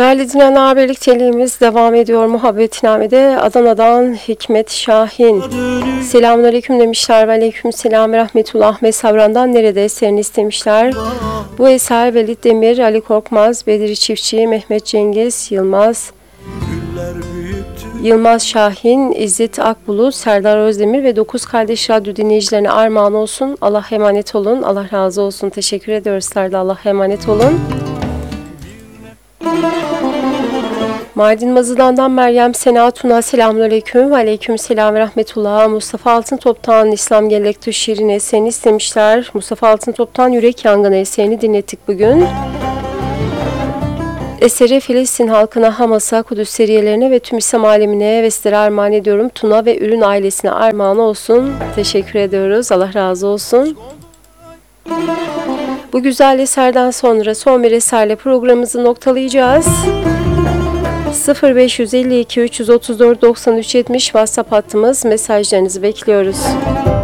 Değerli dinleyenler, birlikteliğimiz devam ediyor. Muhabbetname'de Adana'dan Hikmet Şahin. Selamünaleyküm demişler ve aleykümselam ve rahmetullah. Mesavran'dan nerede eserini istemişler. Bu eser Velid Demir, Ali Korkmaz, Bedri Çiftçi, Mehmet Cengiz, Yılmaz Şahin, İzzet Akbulut, Serdar Özdemir ve 9 Kardeş Radyo dinleyicilerine armağan olsun. Allah'a emanet olun. Allah razı olsun. Teşekkür ediyoruz sizler de. Allah'a emanet olun. Mardin Mazıdan'dan Meryem Sena Tuna, selamünaleyküm ve aleykümselam ve rahmetullah. Mustafa Altıntop'tan İslam Gelektü Şirin eserini istemişler. Mustafa Altıntop'tan Yürek Yangını eserini dinlettik bugün. Eseri Filistin halkına, Hamas'a, Kudüs seriyelerine ve tüm İslam alemine ve sizlere armağan ediyorum. Tuna ve Ürün ailesine armağan olsun. Teşekkür ediyoruz. Allah razı olsun. Bu güzel eserden sonra son bir eserle programımızı noktalayacağız. 0552 334 93 70 WhatsApp hattımız, mesajlarınızı bekliyoruz.